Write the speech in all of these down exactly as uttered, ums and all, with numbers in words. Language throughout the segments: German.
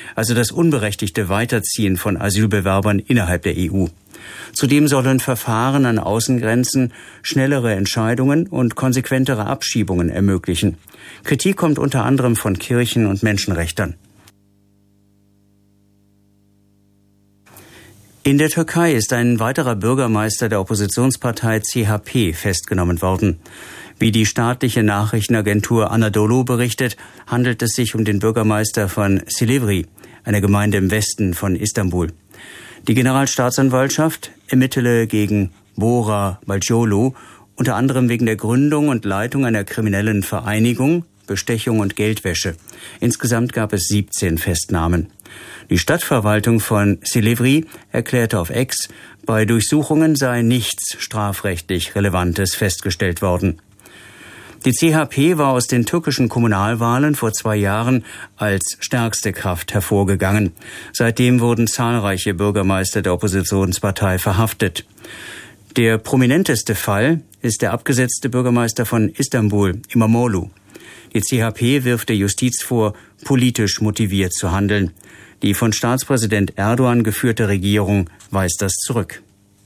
also das unberechtigte Weiterziehen von Asylbewerbern innerhalb der E U. Zudem sollen Verfahren an Außengrenzen schnellere Entscheidungen und konsequentere Abschiebungen ermöglichen. Kritik kommt unter anderem von Kirchen und Menschenrechtlern. In der Türkei ist ein weiterer Bürgermeister der Oppositionspartei C H P festgenommen worden. Wie die staatliche Nachrichtenagentur Anadolu berichtet, handelt es sich um den Bürgermeister von Silivri, einer Gemeinde im Westen von Istanbul. Die Generalstaatsanwaltschaft ermittele gegen Bora Balcioglu unter anderem wegen der Gründung und Leitung einer kriminellen Vereinigung, Bestechung und Geldwäsche. Insgesamt gab es siebzehn Festnahmen. Die Stadtverwaltung von Silivri erklärte auf X, bei Durchsuchungen sei nichts strafrechtlich Relevantes festgestellt worden. Die C H P war aus den türkischen Kommunalwahlen vor zwei Jahren als stärkste Kraft hervorgegangen. Seitdem wurden zahlreiche Bürgermeister der Oppositionspartei verhaftet. Der prominenteste Fall ist der abgesetzte Bürgermeister von Istanbul, İmamoğlu. Die C H P wirft der Justiz vor, politisch motiviert zu handeln. Die von Staatspräsident Erdogan geführte Regierung weist das zurück.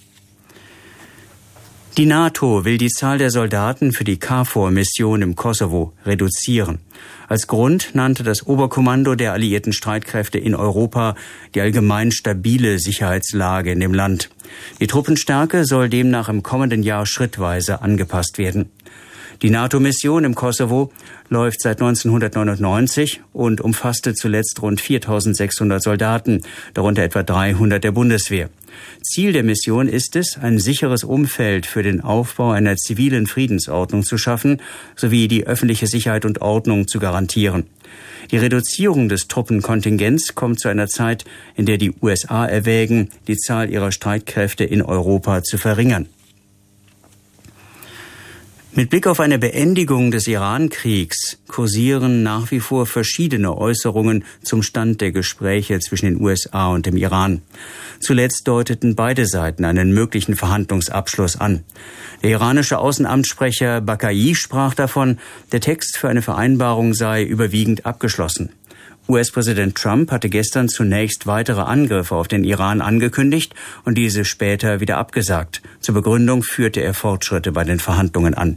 Die NATO will die Zahl der Soldaten für die KFOR-Mission im Kosovo reduzieren. Als Grund nannte das Oberkommando der alliierten Streitkräfte in Europa die allgemein stabile Sicherheitslage in dem Land. Die Truppenstärke soll demnach im kommenden Jahr schrittweise angepasst werden. Die NATO-Mission im Kosovo läuft seit neunzehnhundertneunundneunzig und umfasste zuletzt rund viertausendsechshundert Soldaten, darunter etwa dreihundert der Bundeswehr. Ziel der Mission ist es, ein sicheres Umfeld für den Aufbau einer zivilen Friedensordnung zu schaffen, sowie die öffentliche Sicherheit und Ordnung zu garantieren. Die Reduzierung des Truppenkontingents kommt zu einer Zeit, in der die U S A erwägen, die Zahl ihrer Streitkräfte in Europa zu verringern. Mit Blick auf eine Beendigung des Iran-Kriegs kursieren nach wie vor verschiedene Äußerungen zum Stand der Gespräche zwischen den U S A und dem Iran. Zuletzt deuteten beide Seiten einen möglichen Verhandlungsabschluss an. Der iranische Außenamtssprecher Bakai sprach davon, der Text für eine Vereinbarung sei überwiegend abgeschlossen. U S-Präsident Trump hatte gestern zunächst weitere Angriffe auf den Iran angekündigt und diese später wieder abgesagt. Zur Begründung führte er Fortschritte bei den Verhandlungen an.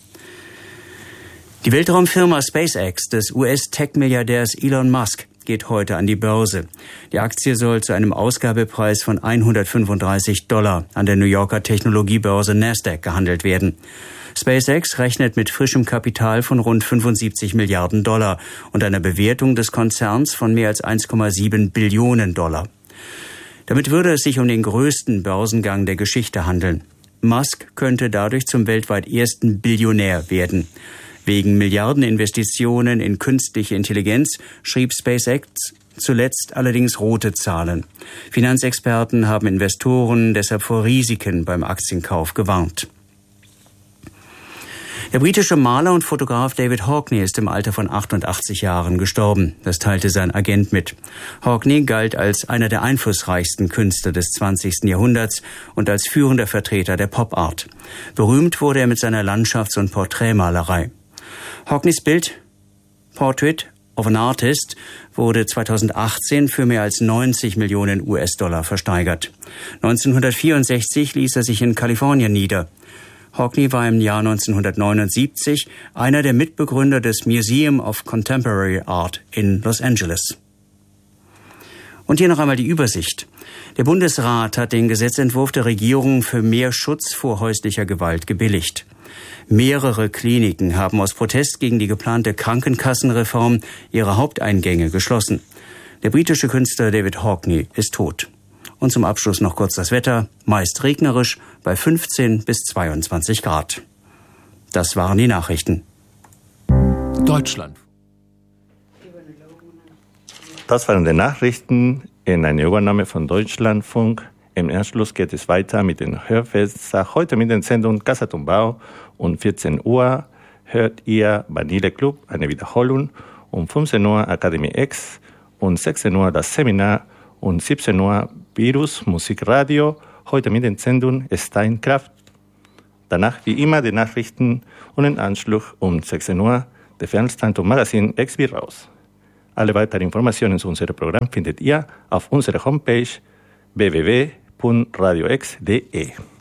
Die Weltraumfirma SpaceX des U S-Tech-Milliardärs Elon Musk geht heute an die Börse. Die Aktie soll zu einem Ausgabepreis von hundertfünfunddreißig Dollar an der New Yorker Technologiebörse Nasdaq gehandelt werden. SpaceX rechnet mit frischem Kapital von rund fünfundsiebzig Milliarden Dollar und einer Bewertung des Konzerns von mehr als eins Komma sieben Billionen Dollar. Damit würde es sich um den größten Börsengang der Geschichte handeln. Musk könnte dadurch zum weltweit ersten Billionär werden. Wegen Milliardeninvestitionen in künstliche Intelligenz schrieb SpaceX zuletzt allerdings rote Zahlen. Finanzexperten haben Investoren deshalb vor Risiken beim Aktienkauf gewarnt. Der britische Maler und Fotograf David Hockney ist im Alter von achtundachtzig Jahren gestorben. Das teilte sein Agent mit. Hockney galt als einer der einflussreichsten Künstler des zwanzigsten Jahrhunderts und als führender Vertreter der Pop-Art. Berühmt wurde er mit seiner Landschafts- und Porträtmalerei. Hockneys Bild Portrait of an Artist wurde zweitausendachtzehn für mehr als neunzig Millionen U S-Dollar versteigert. neunzehnhundertvierundsechzig ließ er sich in Kalifornien nieder. Hockney war im Jahr neunzehnhundertneunundsiebzig einer der Mitbegründer des Museum of Contemporary Art in Los Angeles. Und hier noch einmal die Übersicht. Der Bundesrat hat den Gesetzentwurf der Regierung für mehr Schutz vor häuslicher Gewalt gebilligt. Mehrere Kliniken haben aus Protest gegen die geplante Krankenkassenreform ihre Haupteingänge geschlossen. Der britische Künstler David Hockney ist tot. Und zum Abschluss noch kurz das Wetter, meist regnerisch bei fünfzehn bis zweiundzwanzig Grad. Das waren die Nachrichten. Deutschland. Das waren die Nachrichten in einer Übernahme von Deutschlandfunk. Im Anschluss geht es weiter mit den Hörfesten. Heute mit den Sendungen Casa Tumbao. Um vierzehn Uhr hört ihr Vanille Club, eine Wiederholung. Um fünfzehn Uhr Akademie X. Um sechzehn Uhr das Seminar. Um siebzehn Uhr Virus Musikradio. Heute mit den Sendungen Steinkraft. Danach wie immer die Nachrichten und im Anschluss um sechzehn Uhr der Veranstaltung Magazin X wie raus. Alle weiteren Informationen zu unserem Programm findet ihr auf unserer Homepage w w w punkt radio x punkt d e.